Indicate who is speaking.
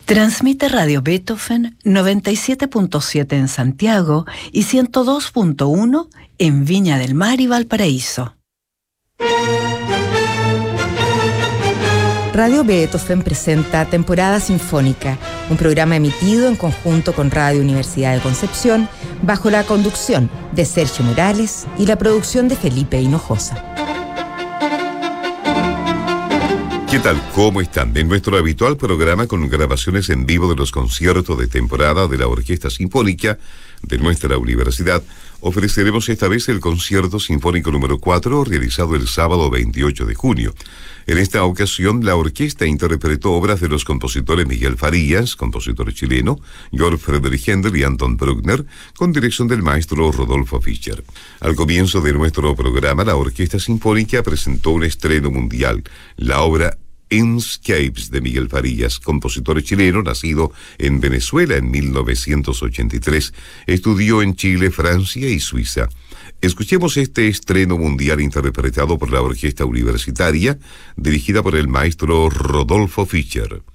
Speaker 1: Transmite Radio Beethoven 97.7 en Santiago y 102.1 en Viña del Mar y Valparaíso.
Speaker 2: Radio Beethoven presenta Temporada Sinfónica, un programa emitido en conjunto con Radio Universidad de Concepción, bajo la conducción de Sergio Morales y la producción de Felipe Hinojosa.
Speaker 3: ¿Qué tal? ¿Cómo están? En nuestro habitual programa con grabaciones en vivo de los conciertos de temporada de la Orquesta Sinfónica de nuestra universidad, ofreceremos esta vez el Concierto Sinfónico número 4, realizado el sábado 28 de junio. En esta ocasión, la orquesta interpretó obras de los compositores Miguel Farías, compositor chileno, Georg Friedrich Händel y Anton Bruckner, con dirección del maestro Rodolfo Fischer. Al comienzo de nuestro programa, la Orquesta Sinfónica presentó un estreno mundial, la obra Inscapes de Miguel Farías, compositor chileno nacido en Venezuela en 1983. Estudió en Chile, Francia y Suiza. Escuchemos este estreno mundial interpretado por la Orquesta Universitaria, dirigida por el maestro Rodolfo Fischer.